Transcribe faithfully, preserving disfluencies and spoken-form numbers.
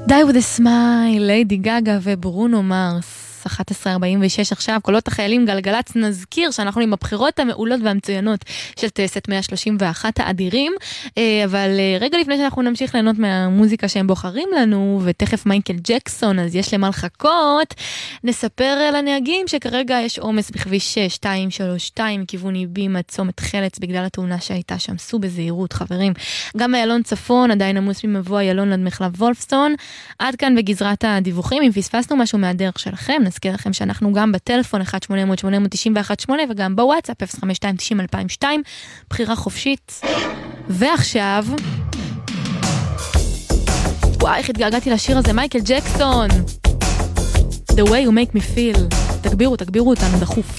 Die with a smile, ליידי גגה וברונו מרס. אחת עשרה ארבעים ושש עכשיו, קולות החיילים גלגלץ, נזכיר שאנחנו עם הבחירות המעולות והמצוינות של טייסת מאה שלושים ואחת האדירים, אבל רגע לפני שאנחנו נמשיך ליהנות מהמוזיקה שהם בוחרים לנו, ותכף מייקל ג'קסון, אז יש למה לחכות, נספר לנהגים שכרגע יש עומס בכביש שתיים שלוש שתיים, כיוון איבים עד צומת חלץ, בגלל התאונה שהייתה שם, סעו בזהירות חברים. גם איילון צפון, עדיין עמוס ממבוא איילון עד מחלף וולפסטון, עד כאן בגזרת הדיווחים. אם פספסנו משהו מהדרך שלכם, נזכיר לכם שאנחנו גם בטלפון אחת שמונה אפס אפס שמונה תשע אחת שמונה וגם בוואטסאפ אפס חמש שתיים תשעים אלפיים ושתיים, בחירה חופשית. ועכשיו וואי, איך התגעגעתי לשיר הזה, מייקל ג'קסון, The way you make me feel. תגבירו, תגבירו אותנו דחוף.